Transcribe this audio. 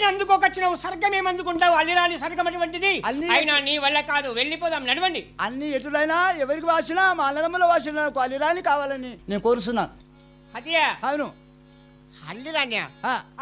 అందుకోకొచ్చినావు, స్వర్గం ఏమందుకుంటావు? అల్లిరాని స్వర్గం అటువంటిది. అయినా నీ వల్ల కాదు, వెళ్ళిపోదాం, నడవండి. అన్ని ఎటులైనా ఎవరికి వాసినా మా అన్నదమ్ముల వాసిన అల్లిరాని కావాలని నేను కోరుస్తున్నాను. అతియా అవును అల్లిరాన్యా